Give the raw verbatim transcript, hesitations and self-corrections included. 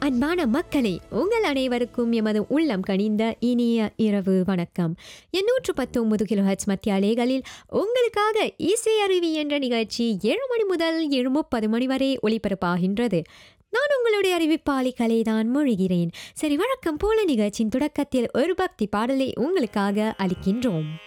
அன்பான மக்களே, உங்கள் அனைவருக்கும் எமது உள்ளம் கனிந்த இனிய இரவு வணக்கம். எண்ணூற்று பத்தொன்பது கிலோ ஹெர்ட்ஸ் மத்திய அலைகளில் உங்களுக்காக இசை அருவி என்ற நிகழ்ச்சி ஏழு மணி முதல் ஏழு முப்பது மணி வரை ஒளிபரப்பாகின்றது. நான் உங்களுடைய அறிவிப்பாளி கலைதான் மொழிகிறேன். சரி, வழக்கம் போல நிகழ்ச்சியின் தொடக்கத்தில் ஒரு பக்தி பாடலை உங்களுக்காக அளிக்கின்றோம்.